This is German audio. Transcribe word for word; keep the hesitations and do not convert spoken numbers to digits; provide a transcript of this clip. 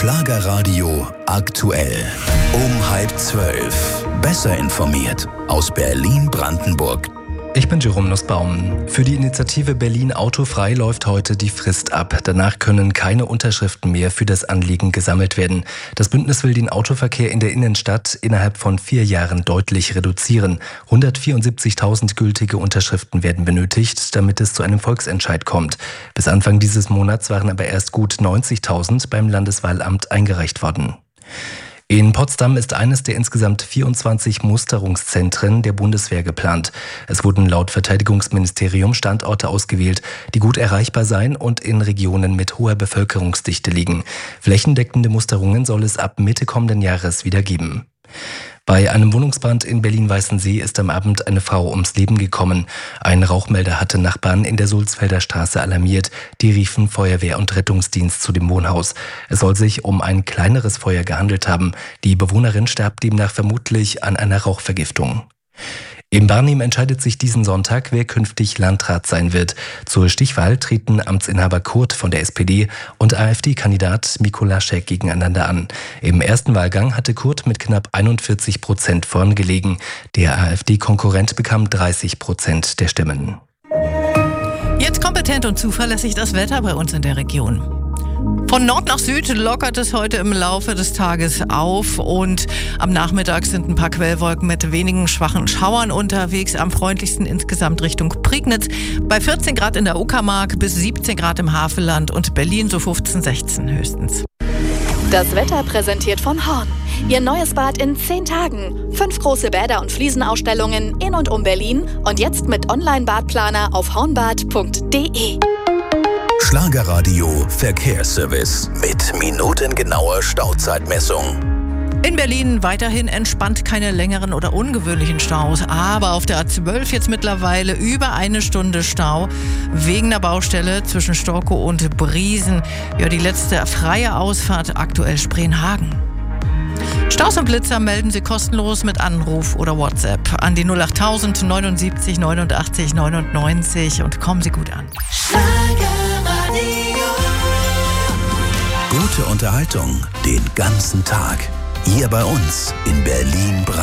Schlagerradio aktuell. Um halb zwölf. Besser informiert aus Berlin-Brandenburg. Ich bin Jerome Nussbaum. Für die Initiative Berlin autofrei läuft heute die Frist ab. Danach können keine Unterschriften mehr für das Anliegen gesammelt werden. Das Bündnis will den Autoverkehr in der Innenstadt innerhalb von vier Jahren deutlich reduzieren. hundertvierundsiebzigtausend gültige Unterschriften werden benötigt, damit es zu einem Volksentscheid kommt. Bis Anfang dieses Monats waren aber erst gut neunzigtausend beim Landeswahlamt eingereicht worden. In Potsdam ist eines der insgesamt vierundzwanzig Musterungszentren der Bundeswehr geplant. Es wurden laut Verteidigungsministerium Standorte ausgewählt, die gut erreichbar seien und in Regionen mit hoher Bevölkerungsdichte liegen. Flächendeckende Musterungen soll es ab Mitte kommenden Jahres wieder geben. Bei einem Wohnungsbrand in Berlin-Weißensee ist am Abend eine Frau ums Leben gekommen. Ein Rauchmelder hatte Nachbarn in der Sulzfelder Straße alarmiert. Die riefen Feuerwehr und Rettungsdienst zu dem Wohnhaus. Es soll sich um ein kleineres Feuer gehandelt haben. Die Bewohnerin starb demnach vermutlich an einer Rauchvergiftung. In Barnim entscheidet sich diesen Sonntag, wer künftig Landrat sein wird. Zur Stichwahl treten Amtsinhaber Kurt von der S P D und AfD-Kandidat Mikolaschek gegeneinander an. Im ersten Wahlgang hatte Kurt mit knapp einundvierzig Prozent vorn gelegen. Der AfD-Konkurrent bekam dreißig Prozent der Stimmen. Jetzt kompetent und zuverlässig das Wetter bei uns in der Region. Von Nord nach Süd lockert es heute im Laufe des Tages auf und am Nachmittag sind ein paar Quellwolken mit wenigen schwachen Schauern unterwegs. Am freundlichsten insgesamt Richtung Prignitz. Bei vierzehn Grad in der Uckermark bis siebzehn Grad im Havelland und Berlin so fünfzehn, sechzehn höchstens. Das Wetter präsentiert von Horn. Ihr neues Bad in zehn Tagen. Fünf große Bäder und Fliesenausstellungen in und um Berlin und jetzt mit Online-Badplaner auf hornbad punkt de. Schlagerradio Verkehrsservice mit minutengenauer Stauzeitmessung. In Berlin weiterhin entspannt, keine längeren oder ungewöhnlichen Staus. Aber auf der A zwölf jetzt mittlerweile über eine Stunde Stau wegen der Baustelle zwischen Storkow und Briesen. Ja, die letzte freie Ausfahrt aktuell Spreenhagen. Staus und Blitzer melden Sie kostenlos mit Anruf oder WhatsApp an die null achttausend neunundsiebzig neunundachtzig neunundneunzig und kommen Sie gut an. Gute Unterhaltung den ganzen Tag. Hier bei uns in Berlin-Brandenburg.